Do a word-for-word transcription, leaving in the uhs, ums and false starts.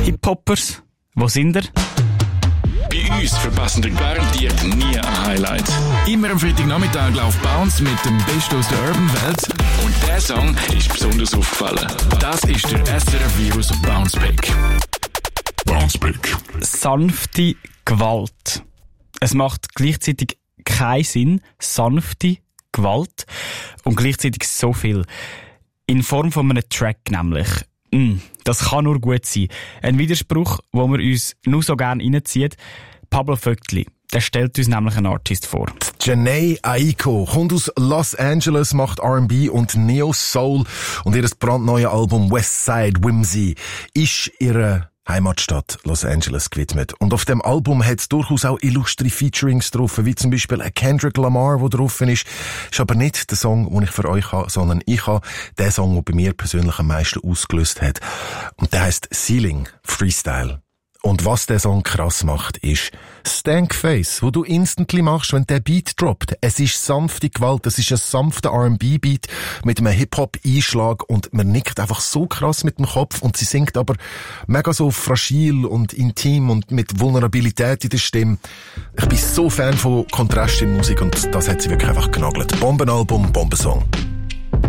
Hip-Hoppers, wo sind ihr? Bei uns verpassen ihr garantiert nie ein Highlight. Immer am Freitagnachmittag läuft Bounce mit dem Besten aus der Urban-Welt. Und der Song ist besonders aufgefallen. Das ist der S R F Virus Bounce Back. Bounce Back. Sanfte Gewalt. Es macht gleichzeitig keinen Sinn, sanfte Gewalt und gleichzeitig so viel. In Form von einem Track nämlich. Mm, das kann nur gut sein. Ein Widerspruch, wo wir uns nur so gerne reinziehen. Pablo Vöckli, der stellt uns nämlich einen Artist vor. Jhené Aiko kommt aus Los Angeles, macht R and B und Neo-Soul und ihr brandneues Album Westside Whimsy ist ihre Heimatstadt Los Angeles gewidmet. Und auf dem Album hat es durchaus auch illustre Featurings drauf, wie zum Beispiel ein Kendrick Lamar, der drauf ist. Ist aber nicht der Song, den ich für euch habe, sondern ich habe den Song, der bei mir persönlich am meisten ausgelöst hat. Und der heisst Ceiling Freestyle. Und was der Song krass macht, ist Stank Face, wo du instantly machst, wenn der Beat droppt. Es ist sanfte Gewalt, es ist ein sanfter R and B-Beat mit einem Hip-Hop-Einschlag und man nickt einfach so krass mit dem Kopf und sie singt aber mega so fragil und intim und mit Vulnerabilität in der Stimme. Ich bin so Fan von Kontrast in Musik und das hat sie wirklich einfach genagelt. Bombenalbum, Bombensong.